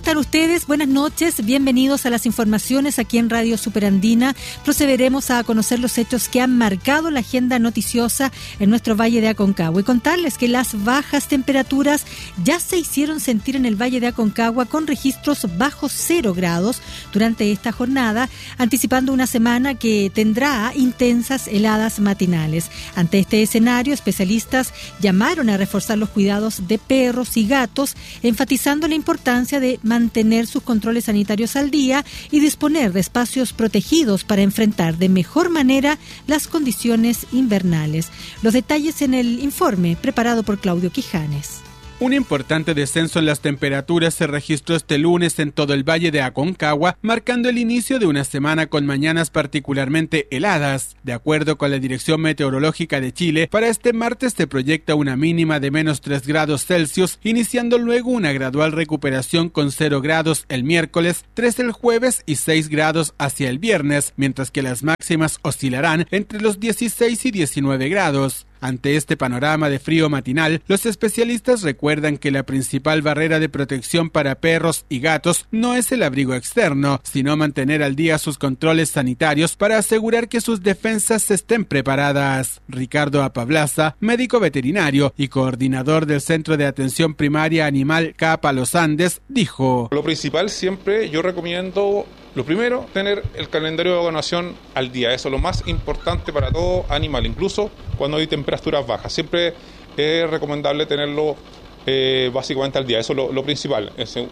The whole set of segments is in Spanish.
están ustedes? Buenas noches, bienvenidos a las informaciones aquí en Radio Superandina. Procederemos a conocer los hechos que han marcado la agenda noticiosa en nuestro Valle de Aconcagua y contarles que las bajas temperaturas ya se hicieron sentir en el Valle de Aconcagua con registros bajo 0 grados durante esta jornada, anticipando una semana que tendrá intensas heladas matinales. Ante este escenario, especialistas llamaron a reforzar los cuidados de perros y gatos, enfatizando la importancia de mantener sus controles sanitarios al día y disponer de espacios protegidos para enfrentar de mejor manera las condiciones invernales. Los detalles en el informe preparado por Claudio Quijanes. Un importante descenso en las temperaturas se registró este lunes en todo el Valle de Aconcagua, marcando el inicio de una semana con mañanas particularmente heladas. De acuerdo con la Dirección Meteorológica de Chile, para este martes se proyecta una mínima de menos 3 grados Celsius, iniciando luego una gradual recuperación con 0 grados el miércoles, 3 el jueves y 6 grados hacia el viernes, mientras que las máximas oscilarán entre los 16 y 19 grados. Ante este panorama de frío matinal, los especialistas recuerdan que la principal barrera de protección para perros y gatos no es el abrigo externo, sino mantener al día sus controles sanitarios para asegurar que sus defensas estén preparadas. Ricardo Apablaza, médico veterinario y coordinador del Centro de Atención Primaria Animal CAPA Los Andes, dijo: Lo principal siempre yo recomiendo, lo primero, tener el calendario de vacunación al día. Eso es lo más importante para todo animal, incluso cuando hay temperaturas bajas. Siempre es recomendable tenerlo básicamente al día. Eso es lo principal.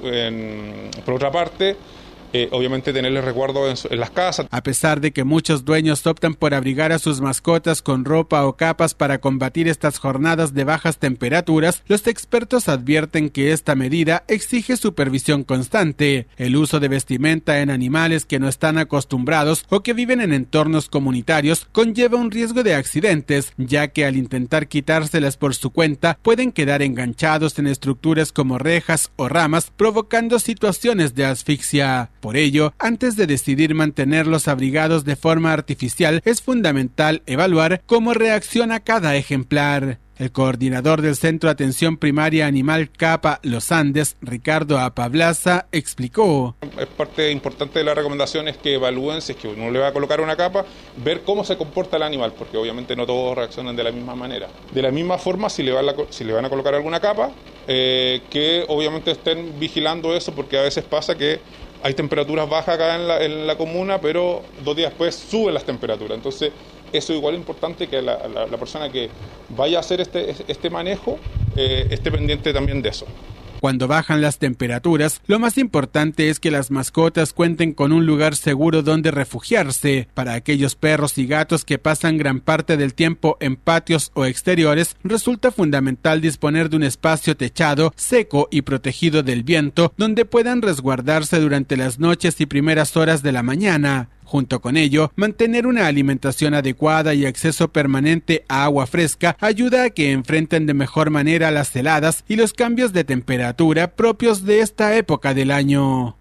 Por otra parte, obviamente tenerle resguardo en las casas. A pesar de que muchos dueños optan por abrigar a sus mascotas con ropa o capas para combatir estas jornadas de bajas temperaturas, los expertos advierten que esta medida exige supervisión constante. El uso de vestimenta en animales que no están acostumbrados o que viven en entornos comunitarios conlleva un riesgo de accidentes, ya que al intentar quitárselas por su cuenta pueden quedar enganchados en estructuras como rejas o ramas, provocando situaciones de asfixia. Por ello, antes de decidir mantenerlos abrigados de forma artificial, es fundamental evaluar cómo reacciona cada ejemplar. El coordinador del Centro de Atención Primaria Animal CAPA Los Andes, Ricardo Apablaza, explicó: Es parte importante de la recomendación es que evalúen, si es que uno le va a colocar una capa, ver cómo se comporta el animal, porque obviamente no todos reaccionan de la misma manera. De la misma forma, si le van a colocar alguna capa, que obviamente estén vigilando eso, porque a veces pasa que hay temperaturas bajas acá en la comuna, pero 2 días después suben las temperaturas. Entonces, eso igual es importante que la persona que vaya a hacer este manejo esté pendiente también de eso. Cuando bajan las temperaturas, lo más importante es que las mascotas cuenten con un lugar seguro donde refugiarse. Para aquellos perros y gatos que pasan gran parte del tiempo en patios o exteriores, resulta fundamental disponer de un espacio techado, seco y protegido del viento, donde puedan resguardarse durante las noches y primeras horas de la mañana. Junto con ello, mantener una alimentación adecuada y acceso permanente a agua fresca ayuda a que enfrenten de mejor manera las heladas y los cambios de temperatura propios de esta época del año.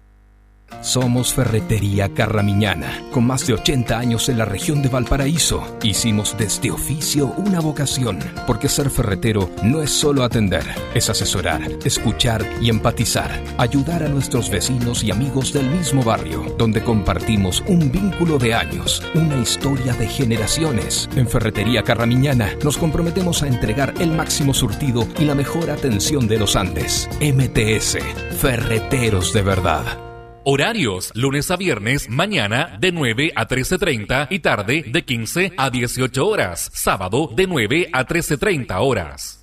Somos Ferretería Carramiñana, con más de 80 años en la región de Valparaíso. Hicimos de este oficio una vocación, porque ser ferretero no es solo atender, es asesorar, escuchar y empatizar, ayudar a nuestros vecinos y amigos del mismo barrio, donde compartimos un vínculo de años, una historia de generaciones. En Ferretería Carramiñana nos comprometemos a entregar el máximo surtido y la mejor atención de los Andes. MTS, Ferreteros de verdad. Horarios, lunes a viernes, mañana de 9 a 13:30 y tarde de 15 a 18 horas. Sábado de 9 a 13:30 horas.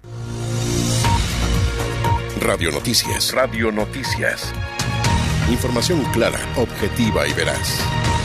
Radio Noticias. Radio Noticias. Información clara, objetiva y veraz.